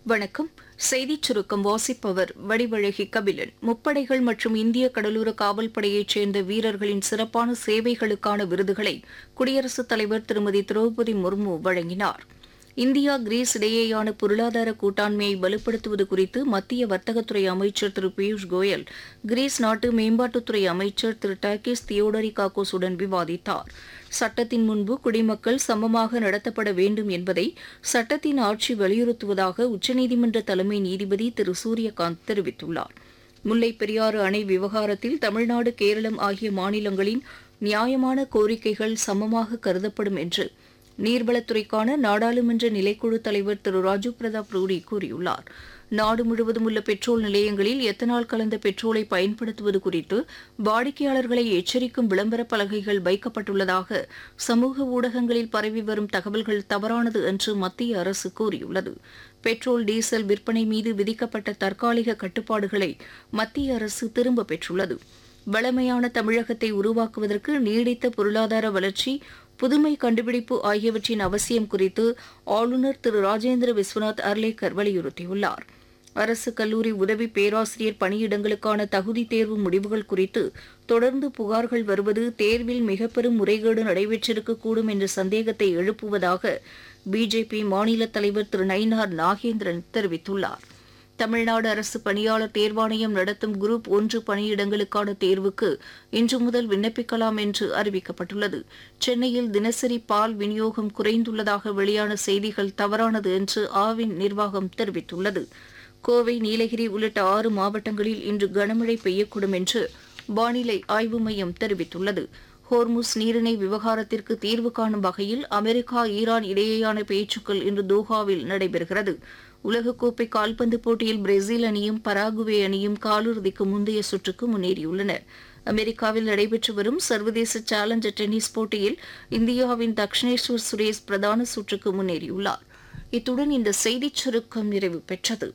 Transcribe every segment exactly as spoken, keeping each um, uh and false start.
வணக்கம். செய்திச் சுருக்கம் வாசிப்பவர் வடிவழகி கபிலன். முப்படைகள் மற்றும் இந்திய கடலோர காவல் படையைச் சேர்ந்த வீரர்களின் சிறப்பான சேவைகளுக்கான விருதுகளை குடியரசுத் தலைவர் திருமதி திரௌபதி முர்மு வழங்கினார். இந்தியா கிரீஸ் இடையேயான பொருளாதார கூட்டாண்மையை வலுப்படுத்துவது குறித்து மத்திய வர்த்தகத்துறை அமைச்சர் திரு பியூஷ் கோயல் கிரீஸ் நாட்டு மேம்பாட்டுத்துறை அமைச்சர் திரு டாக்கிஸ் தியோடரிகாகோஸுடன் விவாதித்தார். சட்டத்தின் முன்பு குடிமக்கள் சமமாக நடத்தப்பட வேண்டும் என்பதை சட்டத்தின் ஆட்சி வலியுறுத்துவதாக உச்சநீதிமன்ற தலைமை நீதிபதி திரு சூரியகாந்த் தெரிவித்துள்ளார். முல்லைப் பெரியாறு அணை விவகாரத்தில் தமிழ்நாடு, கேரளம் ஆகிய மாநிலங்களின் நியாயமான கோரிக்கைகள் சமமாக கருதப்படும் என்று நீர்வளத்துறைக்கான நாடாளுமன்ற நிலைக்குழு தலைவர் திரு ராஜீவ் பிரதாப் ரூடி கூறியுள்ளார். நாடு முழுவதும் உள்ள பெட்ரோல் நிலையங்களில் எத்தனால் கலந்த பெட்ரோலை பயன்படுத்துவது குறித்து வாடிக்கையாளர்களை எச்சரிக்கும் விளம்பர பலகைகள் வைக்கப்பட்டுள்ளதாக சமூக ஊடகங்களில் பரவி வரும் தகவல்கள் தவறானது என்று மத்திய அரசு கூறியுள்ளது. பெட்ரோல், டீசல் விற்பனை மீது விதிக்கப்பட்ட தற்காலிக கட்டுப்பாடுகளை மத்திய அரசு திரும்பப் பெற்றுள்ளது. வளமையான தமிழகத்தை உருவாக்குவதற்கு நீடித்த பொருளாதார வளர்ச்சி, புதுமை கண்டுபிடிப்பு ஆகியவற்றின் அவசியம் குறித்து ஆளுநர் திரு ராஜேந்திர விஸ்வநாத் அர்லேக்கர் வலியுறுத்தியுள்ளார். அரசு கல்லூரி உதவி பேராசிரியர் பணியிடங்களுக்கான தகுதி தேர்வு முடிவுகள் குறித்து தொடர்ந்து புகார்கள் வருவது தேர்வில் மிக பெரும் முறைகேடு நடைபெற்றிருக்கக்கூடும் என்ற சந்தேகத்தை எழுப்புவதாக பிஜேபி மாநில தலைவர் திரு நயினார் நாகேந்திரன் தெரிவித்துள்ளார். தமிழ்நாடு அரசு பணியாளர் தேர்வாணையம் நடத்தும் குரூப் ஒன்று பணியிடங்களுக்கான தேர்வுக்கு இன்று முதல் விண்ணப்பிக்கலாம் என்று அறிவிக்கப்பட்டுள்ளது. சென்னையில் தினசரி பால் விநியோகம் குறைந்துள்ளதாக வெளியான செய்திகள் தவறானது என்று ஆவின் நிர்வாகம் தெரிவித்துள்ளது. கோவை, நீலகிரி உள்ளிட்ட ஆறு மாவட்டங்களில் இன்று கனமழை பெய்யக்கூடும் என்று வானிலை ஆய்வு மையம் தெரிவித்துள்ளது. ஹோர்முஸ் நீரிணை விவகாரத்திற்கு தீர்வு காணும் வகையில் அமெரிக்கா, ஈரான் இடையேயான பேச்சுக்கள் இன்று தோஹாவில் நடைபெறுகிறது. உலகக்கோப்பை கால்பந்து போட்டியில் பிரேசில் அணியும் பராகுவே அணியும் காலிறுதிக்கு முந்தைய சுற்றுக்கு முன்னேறியுள்ளன. அமெரிக்காவில் நடைபெற்று வரும் சர்வதேச சேலஞ்சர் டென்னிஸ் போட்டியில் இந்தியாவின் தக்ஷனேஸ்வர் சுரேஷ் பிரதான சுற்றுக்கு முன்னேறியுள்ளார். இத்துடன் இந்த செய்திச் சுருக்கம் நிறைவு பெற்றது.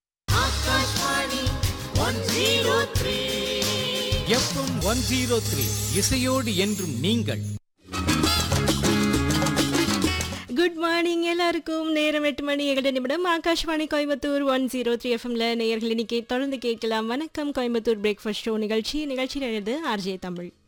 எஃப்எம் ஒன் ஜீரோ த்ரீ இசையோடு என்றும் நீங்கள். குட் மார்னிங் எல்லாருக்கும். நேரம் எட்டு மணி ஏழு நிமிடம். Akashvani Coimbatore one zero three எஃப்எம்ல நேயர்கள் இன்னைக்கு தொடர்ந்து கேட்கலாம் வணக்கம் கோயம்புத்தூர் பிரேக்ஃபாஸ்ட் ஷோ நிகழ்ச்சி. நிகழ்ச்சியில் எழுது ஆர்ஜே தமிழ்.